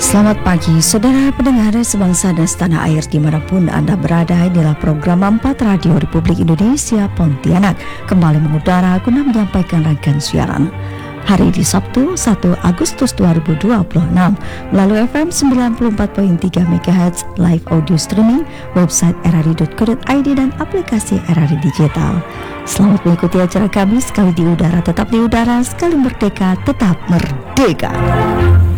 Selamat pagi, saudara pendengar sebangsa dan setanah air dimanapun Anda berada. Inilah program 4 Radio Republik Indonesia Pontianak kembali mengudara guna menyampaikan rangkaian siaran hari di Sabtu 1 Agustus 2026 melalui FM 94.3 MHz, live audio streaming, website rri.co.id dan aplikasi RRI Digital. Selamat mengikuti acara kami, sekali di udara tetap di udara, sekali merdeka tetap merdeka.